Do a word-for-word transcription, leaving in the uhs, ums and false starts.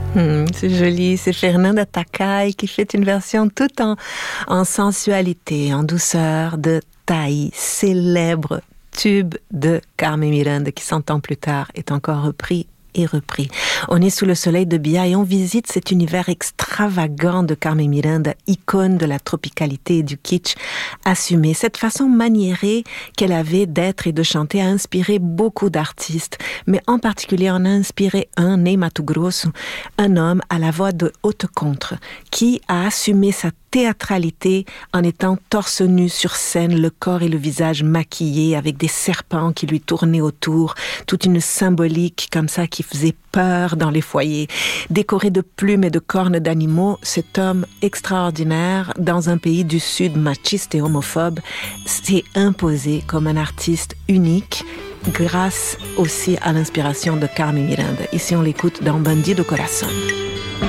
Hum, c'est joli, c'est Fernanda Takai qui fait une version toute en, en sensualité, en douceur de Taï, célèbre tube de Carmen Miranda qui cent ans plus tard est encore repris et repris. On est sous le soleil de Bia et on visite cet univers extravagant de Carmen Miranda, icône de la tropicalité et du kitsch assumé. Cette façon maniérée qu'elle avait d'être et de chanter a inspiré beaucoup d'artistes, mais en particulier en a inspiré un, Ney Matogrosso, un homme à la voix de haute contre, qui a assumé sa théâtralité en étant torse nu sur scène, le corps et le visage maquillés avec des serpents qui lui tournaient autour, toute une symbolique comme ça qui faisait peur dans les foyers. Décoré de plumes et de cornes d'animaux, cet homme extraordinaire dans un pays du Sud machiste et homophobe s'est imposé comme un artiste unique grâce aussi à l'inspiration de Carmen Miranda. Ici on l'écoute dans Bandido Corazón.